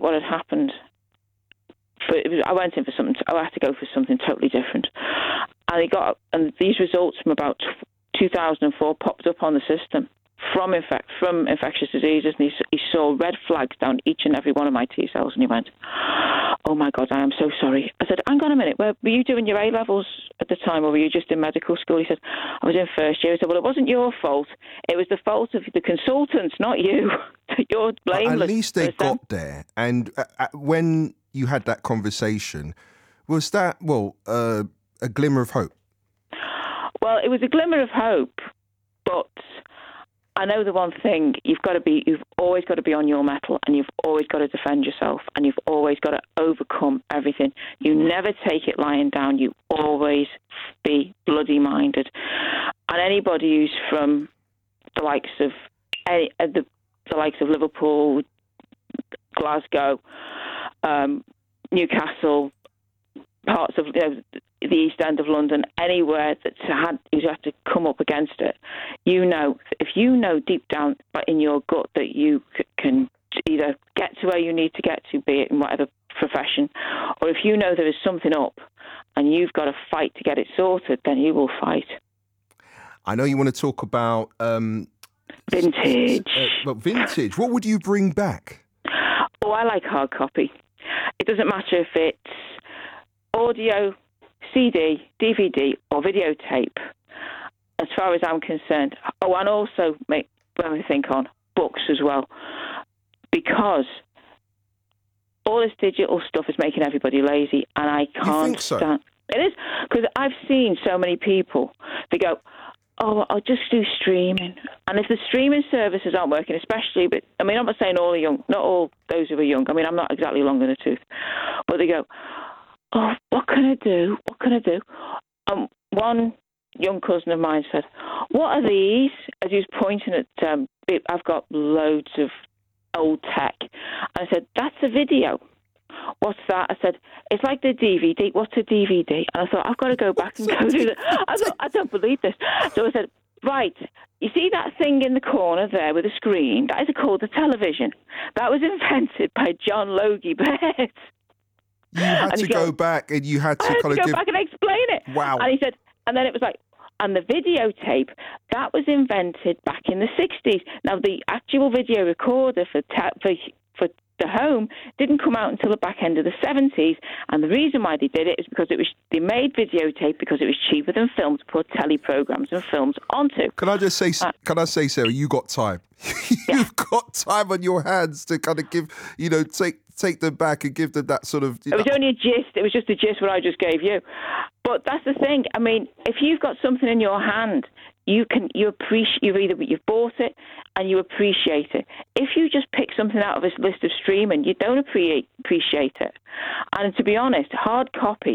what had happened. I went in for something. I had to go for something totally different, and these results from about 2004 popped up on the system from infectious diseases, and he saw red flags down each and every one of my T cells, and he went, "Oh my God, I am so sorry." I said, "Hang on a minute, were you doing your A levels at the time, or were you just in medical school?" He said, "I was in first year." I said, "Well, it wasn't your fault. It was the fault of the consultants, not you. You're blameless." At least they got there, and when you had that conversation, was that a glimmer of hope? Well, it was a glimmer of hope, but I know the one thing, you've always got to be on your mettle, and you've always got to defend yourself, and you've always got to overcome everything. You never take it lying down. You always be bloody minded. And anybody who's from the likes of Liverpool, Glasgow, Newcastle, parts of the East End of London, anywhere who's had to come up against it, if you know deep down in your gut that you can either get to where you need to get to, be it in whatever profession, or if you know there is something up and you've got to fight to get it sorted, then you will fight. I know you want to talk about vintage. Vintage. What would you bring back? Oh, I like hard copy. It doesn't matter if it's audio, CD, DVD, or videotape, as far as I'm concerned. Oh, and also make think on books as well, because all this digital stuff is making everybody lazy, and I can't You think so? stand. It is, because I've seen so many people. They go, "Oh, I'll just do streaming," and if the streaming services aren't working, especially, but I mean, I'm not saying all are young, not all those who are young. I mean, I'm not exactly long in the tooth, but they go, "Oh, what can I do? What can I do?" One young cousin of mine said, "What are these?" As he was pointing at, I've got loads of old tech. And I said, "That's a video." "What's that?" I said, "It's like the DVD." "What's a DVD?" And I thought, I've got to go back and go do that. I thought, I don't believe this. So I said, "Right, you see that thing in the corner there with a screen? That is called a television. That was invented by John Logie Baird." You had to go back and you had to go back and explain it. Wow. And he said, and then it was like, and the videotape, that was invented back in the 60s. Now, the actual video recorder for the home didn't come out until the back end of the 70s, and the reason why they did it is because they made videotape because it was cheaper than film to put telly programs and films onto. Can I say, Sarah, you got time. You've got time on your hands to kind of give, take them back and give them that sort of... It was only a gist. It was just a gist what I just gave you. But that's the thing. I mean, if you've got something in your hand, you've bought it and you appreciate it. If you just pick something out of this list of streaming, you don't appreciate it. And to be honest, hard copy